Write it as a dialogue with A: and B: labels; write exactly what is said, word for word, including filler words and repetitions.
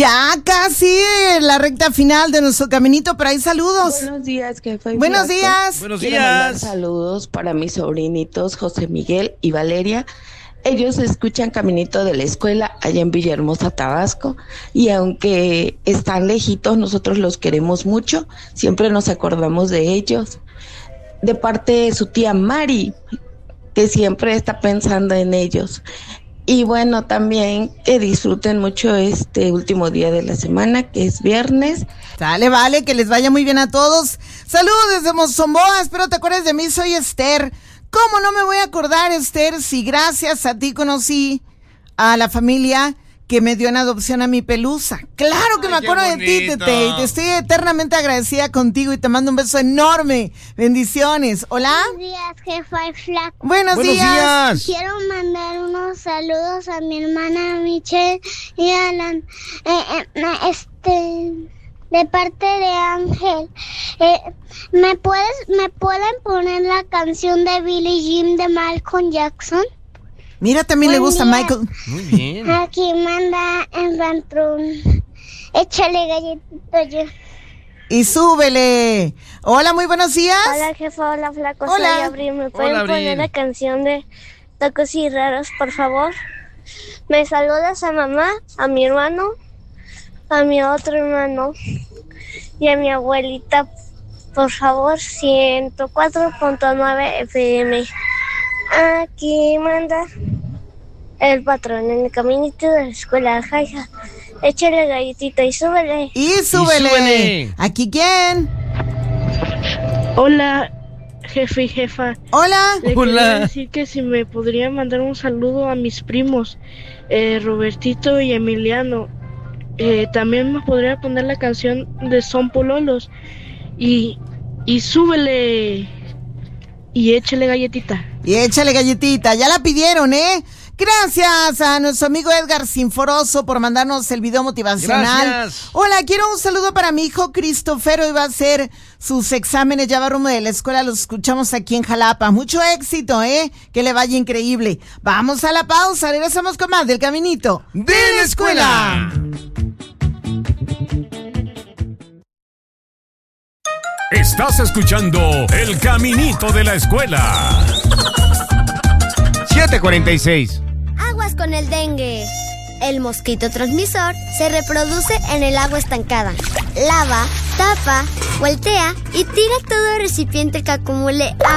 A: Ya casi la recta final de nuestro caminito, pero hay saludos.
B: Buenos días, jefe.
A: Buenos días.
C: Buenos
B: Quiero mandar
C: días.
B: saludos para mis sobrinitos José Miguel y Valeria. Ellos escuchan Caminito de la Escuela allá en Villahermosa, Tabasco, y aunque están lejitos, nosotros los queremos mucho, siempre nos acordamos de ellos. De parte de su tía Mari, que siempre está pensando en ellos. Y bueno, también que disfruten mucho este último día de la semana, que es viernes.
A: Dale, vale, que les vaya muy bien a todos. Saludos desde Mozamboa, espero te acuerdes de mí, soy Esther. ¿Cómo no me voy a acordar, Esther, si gracias a ti conocí a la familia que me dio en adopción a mi Pelusa? Claro que
C: Ay,
A: me acuerdo de ti, Tete, y te estoy eternamente agradecida contigo y te mando un beso enorme. Bendiciones. ¿Hola?
D: Buenos días, jefa y flaco.
A: Buenos,
C: Buenos
A: días.
C: días.
D: Quiero mandar unos saludos a mi hermana Michelle y Alan. Eh, eh, este, de parte de Ángel. Eh, ¿me puedes, me pueden poner la canción de Billie Jean de Michael Jackson?
A: Mira, también
D: Buen
A: le gusta
D: día.
A: Michael.
C: Muy bien.
D: Aquí manda el Rantrón. Échale galletito yo.
A: Y súbele. Hola, muy buenos días.
E: Hola jefa, hola flaco,
A: Hola.
E: soy Abril. ¿Me pueden
C: Hola, Abril.
E: poner la canción de Tacos y Raros, por favor? Me saludas a mamá, a mi hermano, a mi otro hermano y a mi abuelita, por favor, ciento cuatro punto nueve F M. Aquí manda el patrón en el caminito de la escuela, jaja. Échale galletita y súbele.
A: Y súbele.
C: súbele.
A: ¿Aquí quién?
F: Hola, jefe y jefa.
A: Hola.
F: Le
C: Hola.
F: quería decir que si me podría mandar un saludo a mis primos, eh, Robertito y Emiliano. Eh, también me podría poner la canción de Son Pololos. Y, y súbele. Y échale galletita.
A: Y échale galletita, ya la pidieron, ¿eh? Gracias a nuestro amigo Edgar Sinforoso por mandarnos el video motivacional.
C: Gracias.
A: Hola, quiero un saludo para mi hijo Cristofero, y va a hacer sus exámenes, ya va rumbo de la escuela, los escuchamos aquí en Jalapa. Mucho éxito, ¿eh? Que le vaya increíble. Vamos a la pausa, regresamos con más del Caminito
C: De la Escuela.
G: Estás escuchando El Caminito de la Escuela.
C: siete cuarenta y seis.
H: Aguas con el dengue. El mosquito transmisor se reproduce en el agua estancada. Lava, tapa, voltea y tira todo recipiente que acumule agua.